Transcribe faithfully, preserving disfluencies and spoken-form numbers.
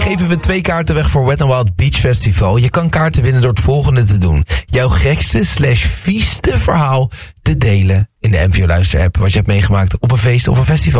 geven we twee kaarten weg voor Wet n Wild Beach Festival. Je kan kaarten winnen door het volgende te doen. Jouw gekste slash vieste verhaal te delen in de M V O Luister app. Wat je hebt meegemaakt op een feest of een festival.